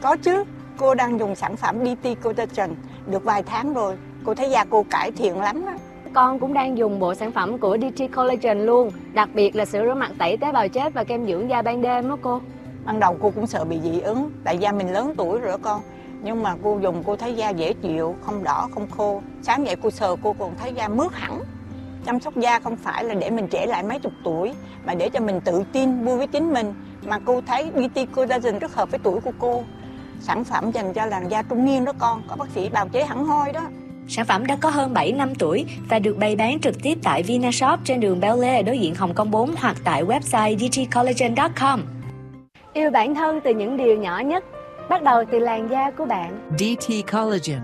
Có chứ, cô đang dùng sản phẩm DT Collagen được vài tháng rồi. Cô thấy da cô cải thiện lắm đó. Con cũng đang dùng bộ sản phẩm của DT Collagen luôn. Đặc biệt là sữa rửa mặt tẩy tế bào chết và kem dưỡng da ban đêm đó cô. Ban đầu cô cũng sợ bị dị ứng, tại da mình lớn tuổi rồi đó con. Nhưng mà cô dùng cô thấy da dễ chịu, không đỏ, không khô. Sáng dậy cô sờ cô còn thấy da mướt hẳn. Chăm sóc da không phải là để mình trẻ lại mấy chục tuổi, mà để cho mình tự tin, vui với chính mình. Mà cô thấy DT Collagen rất hợp với tuổi của cô. Sản phẩm dành cho làn da trung niên đó con, có bác sĩ bào chế hẳn hoi đó. Sản phẩm đã có hơn 7 năm tuổi và được bày bán trực tiếp tại Vinashop trên đường Bel Air đối diện Hồng Kông 4 hoặc tại website dtcollagen.com. Yêu bản thân từ những điều nhỏ nhất, bắt đầu từ làn da của bạn. DT Collagen.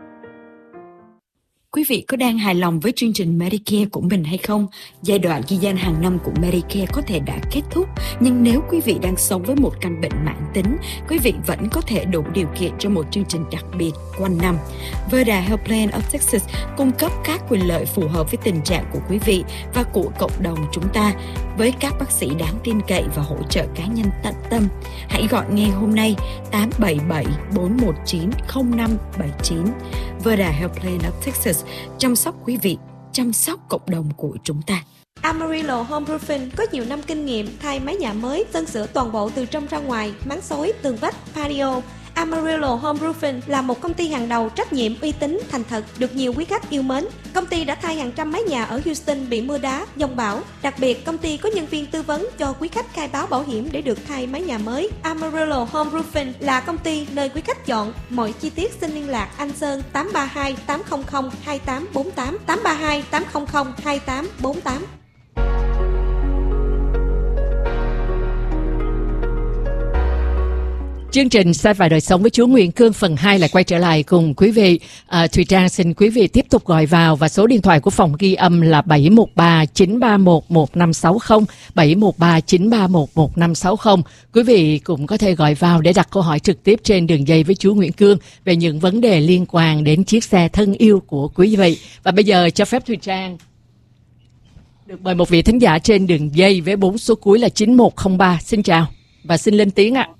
Quý vị có đang hài lòng với chương trình Medicare của mình hay không? Giai đoạn ghi danh hàng năm của Medicare có thể đã kết thúc, nhưng nếu quý vị đang sống với một căn bệnh mãn tính, quý vị vẫn có thể đủ điều kiện cho một chương trình đặc biệt quanh năm. Verda Health Plan of Texas cung cấp các quyền lợi phù hợp với tình trạng của quý vị và của cộng đồng chúng ta, với các bác sĩ đáng tin cậy và hỗ trợ cá nhân tận tâm. Hãy gọi ngay hôm nay 877-419-0579. Verda Health Plan of Texas, chăm sóc quý vị, chăm sóc cộng đồng của chúng ta. Amarillo Home Roofing có nhiều năm kinh nghiệm thay mái nhà mới, sơn sửa toàn bộ từ trong ra ngoài, máng xối, tường vách, patio. Amarillo Home Roofing là một công ty hàng đầu, trách nhiệm, uy tín, thành thật, được nhiều quý khách yêu mến. Công ty đã thay hàng trăm mái nhà ở Houston bị mưa đá, dông bão. Đặc biệt, công ty có nhân viên tư vấn cho quý khách khai báo bảo hiểm để được thay mái nhà mới. Amarillo Home Roofing là công ty nơi quý khách chọn. Mọi chi tiết xin liên lạc anh Sơn 832 800 2848 832 800 2848. Chương trình Sách và Đời Sống với Chúa Nguyễn Cương phần 2 lại quay trở lại cùng quý vị. Thùy Trang xin quý vị tiếp tục gọi vào và số điện thoại của phòng ghi âm là 713-931-1560, 713-931-1560. Quý vị cũng có thể gọi vào để đặt câu hỏi trực tiếp trên đường dây với Chúa Nguyễn Cương về những vấn đề liên quan đến chiếc xe thân yêu của quý vị. Và bây giờ cho phép Thùy Trang được mời một vị thính giả trên đường dây với 4 số cuối là 9103. Xin chào và xin lên tiếng ạ.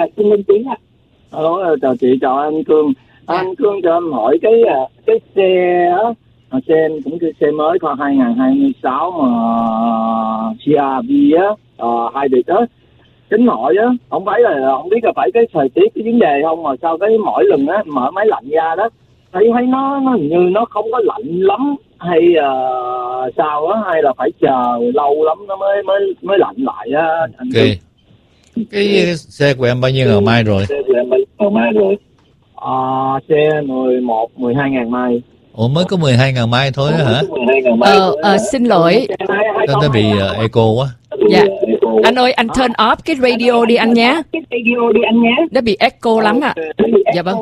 Alo, chào chị, chào anh Cương. Anh Cương cho em hỏi cái xe á, xe cũng cái xe mới khoa 2026 mà CR-V á, hybrid á, tính hỏi á, không phải là không biết là phải cái thời tiết cái vấn đề không, mà sao cái mỗi lần á mở máy lạnh ra đó thấy nó hình như nó không có lạnh lắm, hay sao á, hay là phải chờ lâu lắm nó mới lạnh lại á anh Cương. Cái xe của em bao nhiêu ngàn mai rồi? Xe của em bao nhiêu ngàn mai rồi? Xe 12 ngàn mai. Ủa mới có 12 ngàn mai thôi đó hả? Xin lỗi. Nó bị echo quá. Dạ. Anh ơi, anh turn off cái radio đi anh nhé. Nó bị echo lắm ạ. Dạ vâng.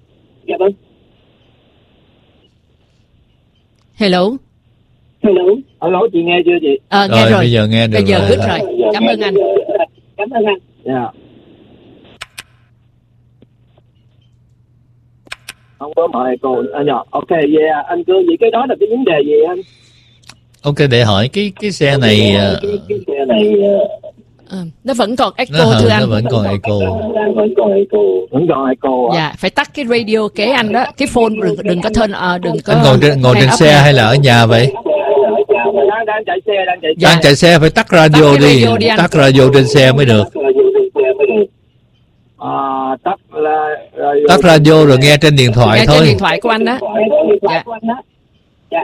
Hello. Alo, chị nghe chưa chị? Nghe rồi. Bây giờ nghe được. Bây giờ good rồi. Cảm ơn anh. Yeah. Không có mời cô ok, yeah. Anh Cương, vậy cái đó là cái vấn đề gì anh? Ok, để hỏi cái xe này nó vẫn còn echo thưa anh. Nó vẫn còn echo. Dạ, phải tắt cái radio kế anh đó, cái phone đừng có đừng có. Anh ngồi trên xe hay là ở nhà vậy? Đang chạy xe phải tắt radio đi, tắt radio trên xe mới được. Tắt radio rồi nghe trên điện thoại thôi. Nghe trên điện thoại của anh đó. Dạ.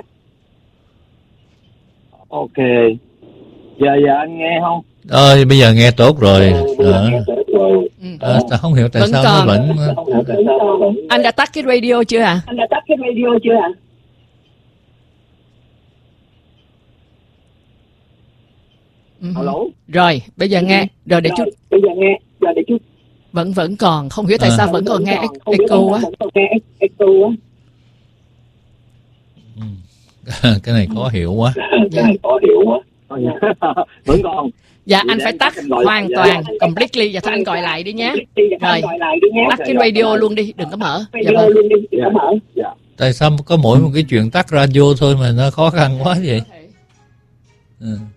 Ok. Giờ anh nghe không? Bây giờ nghe tốt rồi. Không hiểu tại sao nó vẫn. Anh đã tắt cái radio chưa hả? Alo. Rồi, bây giờ nghe. Rồi để chút. Vẫn còn, không hiểu tại sao vẫn còn nghe echo á. Cái này khó hiểu quá. Vẫn còn. Dạ, anh phải tắt hoàn toàn, completely. Và thôi anh gọi lại đi nhé. Rồi, tắt cái radio luôn đi, đừng có mở. Dạ vâng. Tại sao có mỗi một cái chuyện tắt radio thôi mà nó khó khăn quá vậy?